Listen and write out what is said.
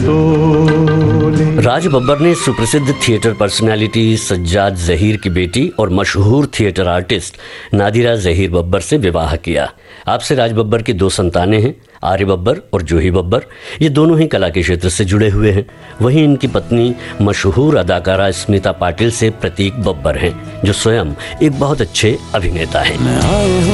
राज बब्बर ने सुप्रसिद्ध theatre personality Sajjad Zaheer की बेटी और मशहूर थिएटर आर्टिस्ट नादिरा ज़हीर बब्बर से विवाह किया। आपसे राज बब्बर की 2 संतानें हैं, आर्य बब्बर और जूही बब्बर। ये दोनों ही कला के क्षेत्र से जुड़े हुए हैं। वहीं इनकी पत्नी मशहूर अदाकारा स्मिता पाटिल से प्रतीक बब्बर हैं, जो स्वयं एक बहुत अच्छे अभिनेता हैं।